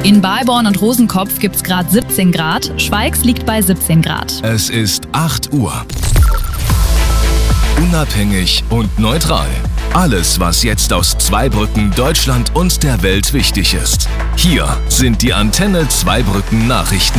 In Balborn und Rosenkopf gibt's gerade 17 Grad, Schweigs liegt bei 17 Grad. Es ist 8 Uhr. Unabhängig und neutral. Alles, was jetzt aus Zweibrücken, Deutschland und der Welt wichtig ist. Hier sind die Antenne Zweibrücken Nachrichten.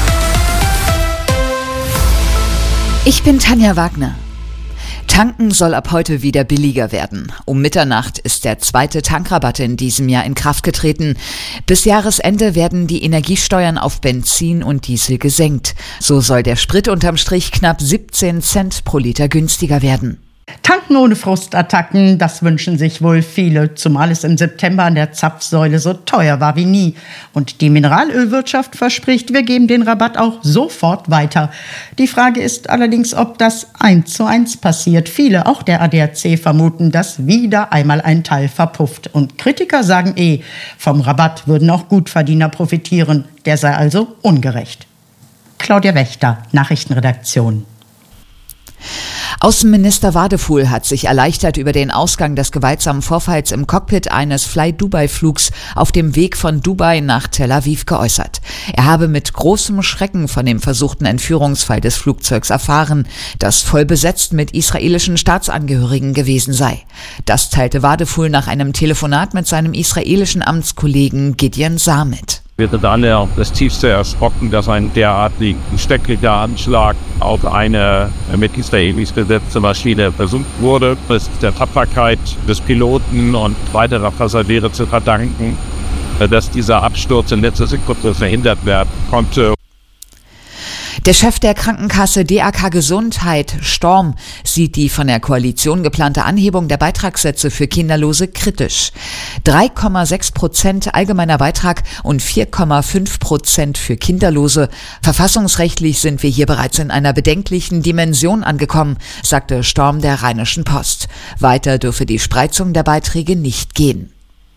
Ich bin Tanja Wagner. Tanken soll ab heute wieder billiger werden. Um Mitternacht ist der zweite Tankrabatt in diesem Jahr in Kraft getreten. Bis Jahresende werden die Energiesteuern auf Benzin und Diesel gesenkt. So soll der Sprit unterm Strich knapp 17 Cent pro Liter günstiger werden. Tanken ohne Frustattacken, das wünschen sich wohl viele, zumal es im September an der Zapfsäule so teuer war wie nie. Und die Mineralölwirtschaft verspricht, wir geben den Rabatt auch sofort weiter. Die Frage ist allerdings, ob das 1:1 passiert. Viele, auch der ADAC, vermuten, dass wieder einmal ein Teil verpufft. Und Kritiker sagen vom Rabatt würden auch Gutverdiener profitieren. Der sei also ungerecht. Claudia Wächter, Nachrichtenredaktion. Außenminister Wadefuhl hat sich erleichtert über den Ausgang des gewaltsamen Vorfalls im Cockpit eines Fly-Dubai-Flugs auf dem Weg von Dubai nach Tel Aviv geäußert. Er habe mit großem Schrecken von dem versuchten Entführungsfall des Flugzeugs erfahren, das voll besetzt mit israelischen Staatsangehörigen gewesen sei. Das teilte Wadefuhl nach einem Telefonat mit seinem israelischen Amtskollegen Gideon Saar mit. Wir sind alle das tiefste erschrocken, dass ein derartig schrecklicher Anschlag auf eine mit Israelis besetzte Maschine versucht wurde. Es ist der Tapferkeit des Piloten und weiterer Passagiere zu verdanken, dass dieser Absturz in letzter Sekunde verhindert werden konnte. Der Chef der Krankenkasse DAK Gesundheit, Storm, sieht die von der Koalition geplante Anhebung der Beitragssätze für Kinderlose kritisch. 3,6% allgemeiner Beitrag und 4,5% für Kinderlose. Verfassungsrechtlich sind wir hier bereits in einer bedenklichen Dimension angekommen, sagte Storm der Rheinischen Post. Weiter dürfe die Spreizung der Beiträge nicht gehen.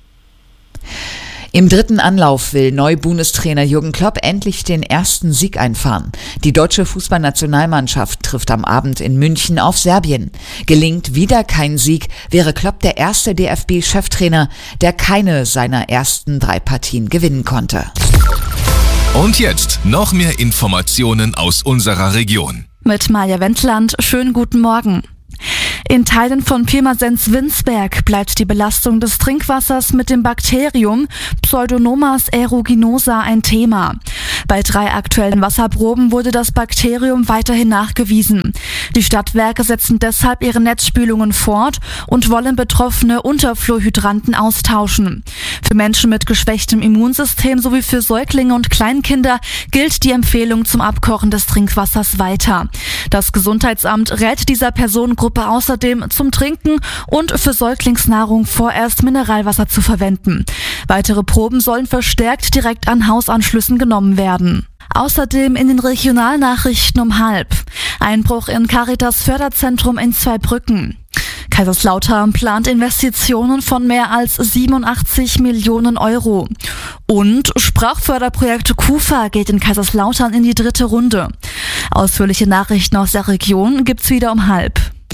Im dritten Anlauf will Neu-Bundestrainer Jürgen Klopp endlich den ersten Sieg einfahren. Die deutsche Fußballnationalmannschaft trifft am Abend in München auf Serbien. Gelingt wieder kein Sieg, wäre Klopp der erste DFB-Cheftrainer, der keine seiner ersten 3 Partien gewinnen konnte. Und jetzt noch mehr Informationen aus unserer Region. Mit Maja Wendland, schönen guten Morgen. In Teilen von Pirmasens-Winsberg bleibt die Belastung des Trinkwassers mit dem Bakterium Pseudomonas aeruginosa ein Thema. Bei 3 aktuellen Wasserproben wurde das Bakterium weiterhin nachgewiesen. Die Stadtwerke setzen deshalb ihre Netzspülungen fort und wollen betroffene Unterflurhydranten austauschen. Für Menschen mit geschwächtem Immunsystem sowie für Säuglinge und Kleinkinder gilt die Empfehlung zum Abkochen des Trinkwassers weiter. Das Gesundheitsamt rät dieser Personengruppe außerdem zum Trinken und für Säuglingsnahrung vorerst Mineralwasser zu verwenden. Weitere Proben sollen verstärkt direkt an Hausanschlüssen genommen werden. Außerdem in den Regionalnachrichten um 12:30. Einbruch in Caritas Förderzentrum in Zweibrücken. Kaiserslautern plant Investitionen von mehr als 87 Millionen Euro. Und Sprachförderprojekt KUFA geht in Kaiserslautern in die 3. Runde. Ausführliche Nachrichten aus der Region gibt's wieder um 12:30.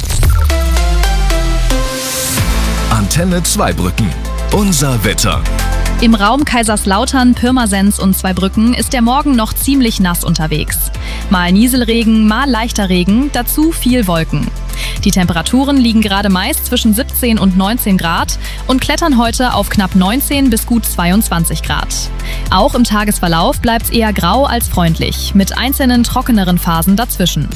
Antenne Zweibrücken. Unser Wetter. Im Raum Kaiserslautern, Pirmasens und Zweibrücken ist der Morgen noch ziemlich nass unterwegs. Mal Nieselregen, mal leichter Regen, dazu viel Wolken. Die Temperaturen liegen gerade meist zwischen 17 und 19 Grad und klettern heute auf knapp 19 bis gut 22 Grad. Auch im Tagesverlauf bleibt es eher grau als freundlich, mit einzelnen trockeneren Phasen dazwischen.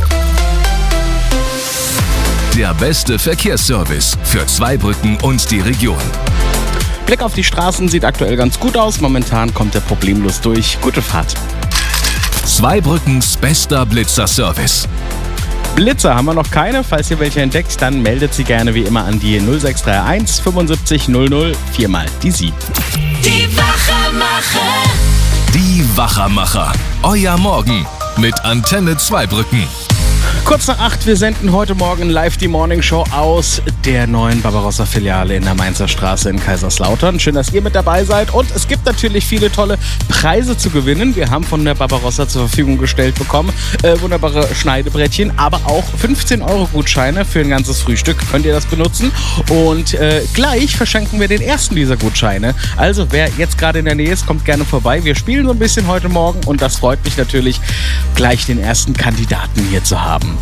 Der beste Verkehrsservice für Zweibrücken und die Region. Blick auf die Straßen sieht aktuell ganz gut aus. Momentan kommt er problemlos durch. Gute Fahrt. Zweibrückens bester Blitzer-Service. Blitzer haben wir noch keine. Falls ihr welche entdeckt, dann meldet sie gerne wie immer an die 0631 75 00 4 die 7. Die Wachermacher. Die Wachermacher. Euer Morgen mit Antenne Zweibrücken. Kurz nach 8, wir senden heute Morgen live die Morning Show aus der neuen Barbarossa-Filiale in der Mainzer Straße in Kaiserslautern. Schön, dass ihr mit dabei seid und es gibt natürlich viele tolle Preise zu gewinnen. Wir haben von der Barbarossa zur Verfügung gestellt bekommen wunderbare Schneidebrettchen, aber auch 15-Euro-Gutscheine für ein ganzes Frühstück. Könnt ihr das benutzen? Und gleich verschenken wir den ersten dieser Gutscheine. Also wer jetzt gerade in der Nähe ist, kommt gerne vorbei. Wir spielen so ein bisschen heute Morgen und das freut mich natürlich, gleich den ersten Kandidaten hier zu haben.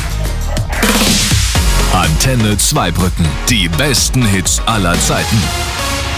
Antenne Zweibrücken. Die besten Hits aller Zeiten.